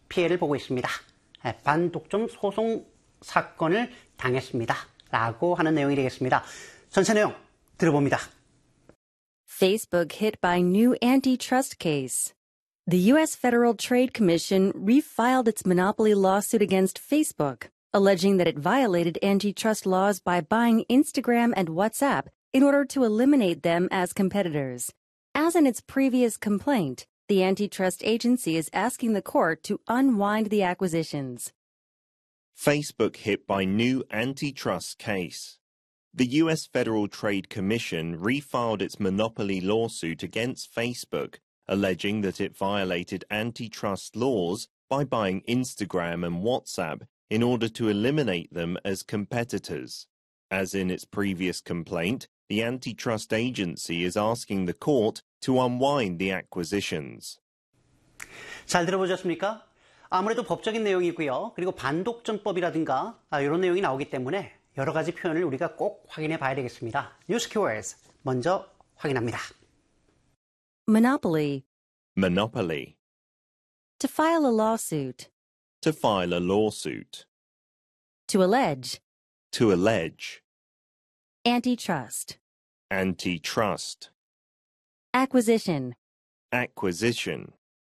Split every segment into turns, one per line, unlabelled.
피해를 보고 있습니다. 반독점 소송 사건을 당했습니다. 라고 하는 내용이 되겠습니다. 전체 내용 들어봅니다.
Facebook hit by new antitrust case. The U.S. Federal Trade Commission refiled its monopoly lawsuit against Facebook, alleging that it violated antitrust laws by buying Instagram and WhatsApp in order to eliminate them as competitors. As in its previous complaint, the antitrust agency is asking the court to unwind the acquisitions.
Facebook hit by new antitrust case. The U.S. Federal Trade Commission refiled its monopoly lawsuit against Facebook, alleging that it violated antitrust laws by buying Instagram and WhatsApp in order to eliminate them as competitors. As in its previous complaint, the antitrust agency is asking the court to unwind the acquisitions.
잘 들어보셨습니까? 아무래도 법적인 내용이고요. 그리고 반독점법이라든가 이런 내용이 나오기 때문에 여러 가지 표현을 우리가 꼭 확인해 봐야 되겠습니다. 뉴스 키워드 먼저 확인합니다.
Monopoly.
Monopoly.
To file a lawsuit.
To file a lawsuit.
To allege.
To allege.
Antitrust.
Antitrust.
Acquisition.
Acquisition.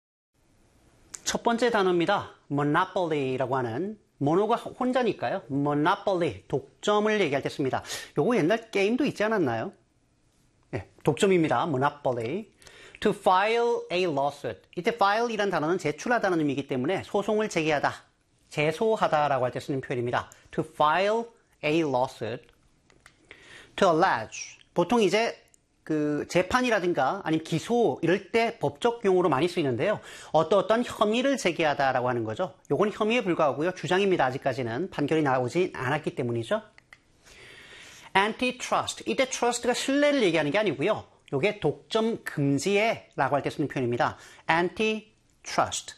첫 번째 단어입니다. monopoly라고 하는 모노가 혼자니까요. monopoly, 독점을 얘기할 때 씁니다. 요거 옛날 게임도 있지 않았나요? 네, 독점입니다. monopoly. To file a lawsuit. 이때 file이란 단어는 제출하다는 의미이기 때문에 소송을 제기하다, 제소하다라고 할 때 쓰는 표현입니다. To file a lawsuit. To allege. 보통 이제 재판이라든가 아니면 기소 이럴 때 법적 용어로 많이 쓰이는데요. 어떤 혐의를 제기하다라고 하는 거죠. 요건 혐의에 불과하고요. 주장입니다. 아직까지는 판결이 나오지 않았기 때문이죠. Antitrust. 이때 trust가 신뢰를 얘기하는 게 아니고요. 요게 독점 금지에 라고 할 때 쓰는 표현입니다. Antitrust.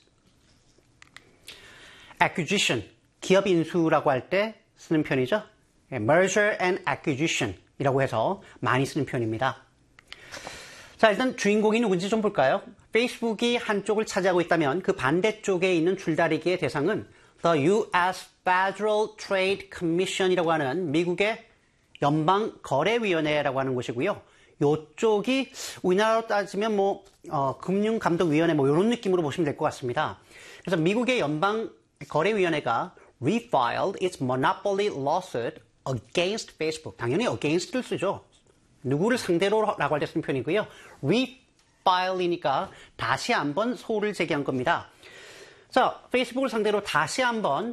Acquisition. 기업 인수라고 할 때 쓰는 표현이죠. Merger and Acquisition 이라고 해서 많이 쓰는 표현입니다. 자, 일단 주인공이 누군지 좀 볼까요? 페이스북이 한쪽을 차지하고 있다면 그 반대쪽에 있는 줄다리기의 대상은 The U.S. Federal Trade Commission이라고 하는 미국의 연방거래위원회라고 하는 곳이고요. 요쪽이 우리나라로 따지면 금융감독위원회 이런 느낌으로 보시면 될 것 같습니다. 그래서 미국의 연방거래위원회가 refiled its monopoly lawsuit against Facebook. 당연히 against를 쓰죠. 누구를 상대로라고 할 때 쓰는 표현이고요. refile이니까 다시 한번 소를 제기한 겁니다. 자, 페이스북을 상대로 다시 한번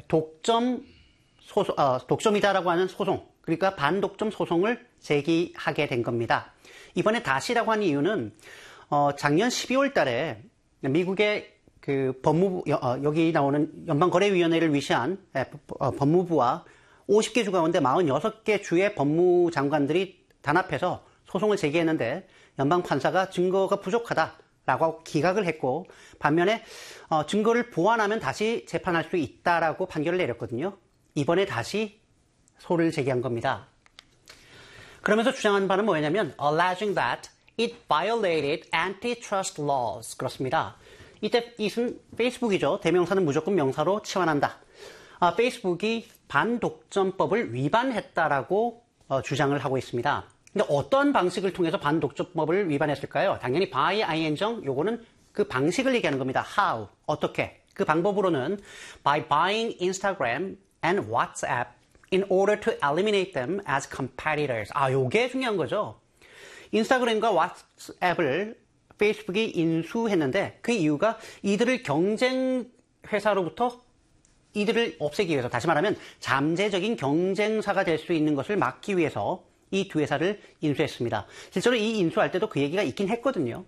독점이다라고 하는 소송, 그러니까 반독점 소송을 제기하게 된 겁니다. 이번에 다시라고 하는 이유는 작년 12월 달에 미국의 법무부, 여기 나오는 연방거래위원회를 위시한 법무부와 50개 주 가운데 46개 주의 법무장관들이 단합해서 소송을 제기했는데 연방판사가 증거가 부족하다라고 기각을 했고, 반면에 증거를 보완하면 다시 재판할 수 있다라고 판결을 내렸거든요. 이번에 다시 소를 제기한 겁니다. 그러면서 주장한 바는 뭐냐면 alleging that it violated antitrust laws. 그렇습니다. 이때 it은 페이스북이죠. 대명사는 무조건 명사로 치환한다. 페이스북이 반독점법을 위반했다라고 주장을 하고 있습니다. 근데 어떤 방식을 통해서 반독점법을 위반했을까요? 당연히 by ing정, 요거는 그 방식을 얘기하는 겁니다. How, 어떻게. 그 방법으로는 by buying Instagram and WhatsApp in order to eliminate them as competitors. 요게 중요한 거죠. 인스타그램과 왓츠앱을 페이스북이 인수했는데 그 이유가 이들을 경쟁 회사로부터 이들을 없애기 위해서, 다시 말하면 잠재적인 경쟁사가 될 수 있는 것을 막기 위해서 이 두 회사를 인수했습니다. 실제로 이 인수할 때도 그 얘기가 있긴 했거든요.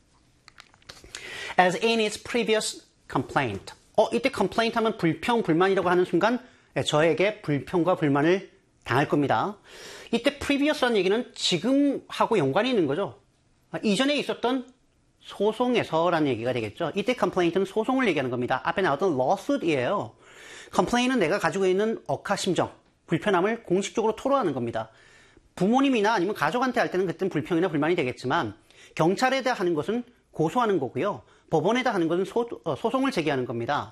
As in its previous complaint. 이때 complaint 하면 불평, 불만이라고 하는 순간 저에게 불평과 불만을 당할 겁니다. 이때 previous라는 얘기는 지금하고 연관이 있는 거죠. 이전에 있었던 소송에서라는 얘기가 되겠죠. 이때 complaint는 소송을 얘기하는 겁니다. 앞에 나왔던 lawsuit이에요. complaint은 내가 가지고 있는 억하심정, 불편함을 공식적으로 토로하는 겁니다. 부모님이나 아니면 가족한테 할 때는 그때는 불평이나 불만이 되겠지만 경찰에 대해 하는 것은 고소하는 거고요. 법원에다 하는 것은 소송을 제기하는 겁니다.